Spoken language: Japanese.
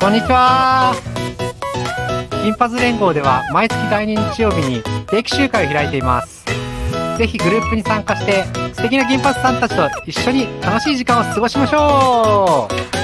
こんにちは。金髪連合では毎月第2日曜日に定期集会を開いています。ぜひグループに参加して素敵な金髪さんたちと一緒に楽しい時間を過ごしましょう。